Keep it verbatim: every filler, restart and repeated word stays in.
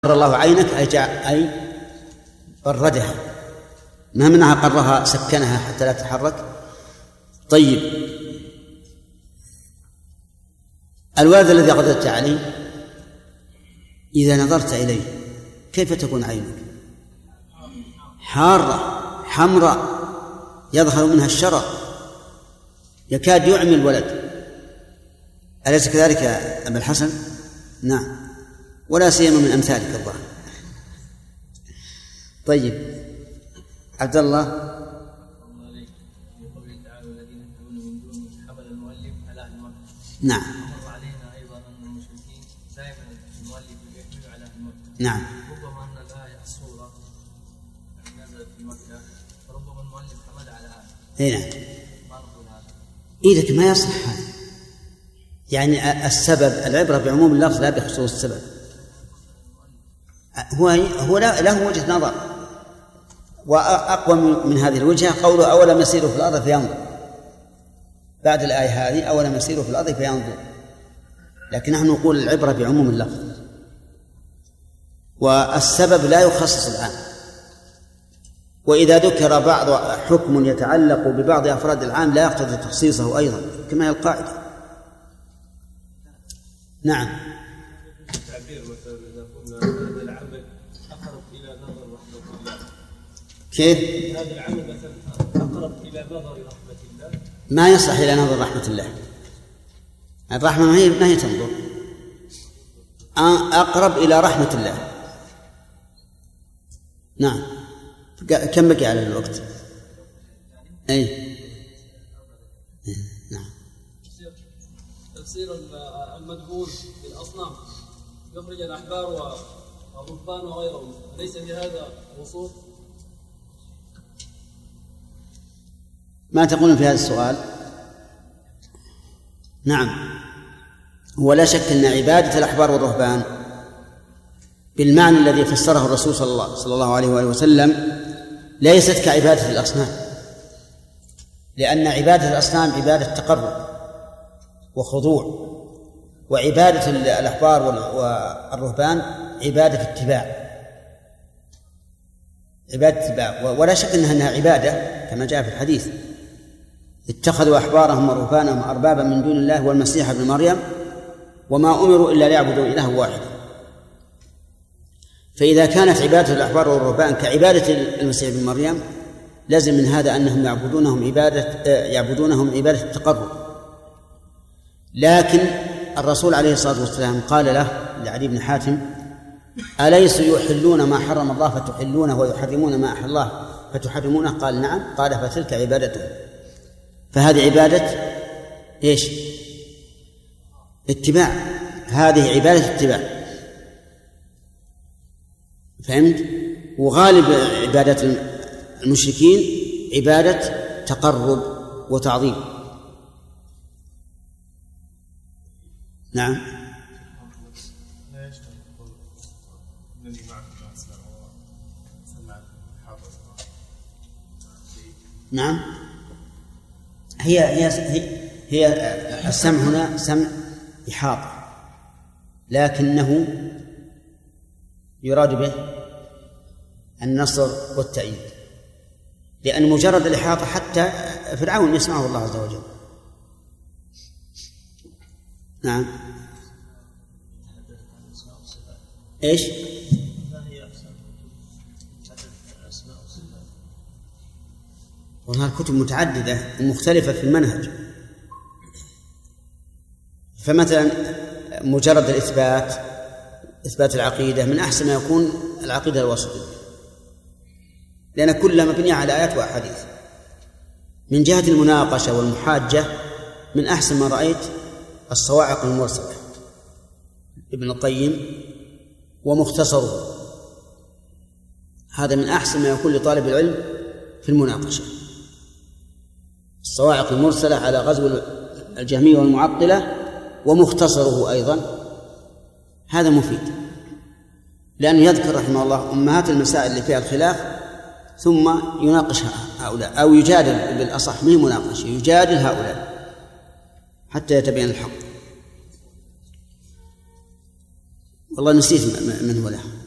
قر الله عينك أي, أي بردها، ما منها قرها سكنها حتى لا تتحرك. طيب، الولد الذي قدرت عليه إذا نظرت إليه كيف تكون عينك؟ حارة حمراء يظهر منها الشرر، يكاد يعمي الولد، أليس كذلك يا أبا الحسن؟ نعم، ولا سيما من أمثالك الله. طيب عبد الله. نعم. نعم. ربما أن الآية الصورة نزلت في مكة، فربما المؤلف حمل على آية. نعم. إيه لكن ما يصح هذا، يعني السبب العبرة بعموم اللفظ لا بخصوص السبب. هو هو له وجهة نظر، وأقوى من هذه الوجهة قوله أولم يسيروا في الأرض فينظر، بعد الآية هذه أولم يسيروا في الأرض فينظر، لكن نحن نقول العبرة بعموم اللفظ، والسبب لا يخصص العام. وإذا ذكر بعض حكم يتعلق ببعض أفراد العام لا يقتضي تخصيصه أيضا، كما هي القاعدة. نعم. التعبير مثلا إذا قلنا هذا العمل أقرب إلى نظر رحمة الله، كيف؟ هذا العمل مثلا أقرب إلى نظر رحمة الله، ما يصح إلى نظر رحمة الله. الرحمة ما هي ما هي تنظر، أقرب إلى رحمة الله. نعم. كم بقي على الوقت؟ أي نعم. تفسير المدهون بالأصنام يخرج الأحبار والرهبان وغيرهم، ليس بهذا وصول؟ ما تقولون في هذا السؤال؟ نعم، ولا شك أن عبادة الأحبار والرهبان بالمعنى الذي فسره الرسول صلى الله, صلى الله عليه وآله وسلم ليست كعبادة الأصنام، لأن عبادة الأصنام عبادة تقرب وخضوع، وعبادة الأحبار والرهبان عبادة اتباع، عبادة اتباع، ولا شك أنها عبادة كما جاء في الحديث: اتخذوا أحبارهم ورهبانهم أربابا من دون الله والمسيح ابن مريم وما أمروا إلا ليعبدوا إلها واحدا. فإذا كانت عبادة الأحبار والرهبان كعبادة المسيح ابن مريم لازم من هذا أنهم يعبدونهم عبادة يعبدونهم عبادة التقرب. لكن الرسول عليه الصلاة والسلام قال له لعلي بن حاتم: أليسوا يحلون ما حرم الله فتحلونه ويحرمون ما أحل الله فتحرمونه؟ قال: نعم. قال: فتلك عبادته. فهذه عبادة إيش؟ اتباع، هذه عبادة اتباع، فهمت؟ وغالب عبادات المشركين عبادة تقرب وتعظيم. نعم. نعم. هي هي هي السمع هنا سمع إحاطة، لكنه يراد به النصر والتأييد، لأن مجرد الإحاطة حتى فرعون يسمعه الله عز وجل. نعم. إيش؟ والله الكتب متعددة ومختلفة في المنهج. فمثلا مجرد الإثبات، إثبات العقيدة، من أحسن ما يكون العقيدة الوسطية، لأن كلها مبنية على آيات وأحاديث. من جهة المناقشة والمحاجة من أحسن ما رأيت الصواعق المرسلة ابن القيم ومختصره، هذا من أحسن ما يكون لطالب العلم في المناقشة. الصواعق المرسلة على غزو الجهمية والمعطلة ومختصره أيضا، هذا مفيد، لأنه يذكر رحمه الله أمهات المسائل اللي فيها الخلاف ثم يناقش هؤلاء، أو يجادل بالأصح، من مناقشة يجادل هؤلاء حتى يتبين الحق. والله نسيت من هو له.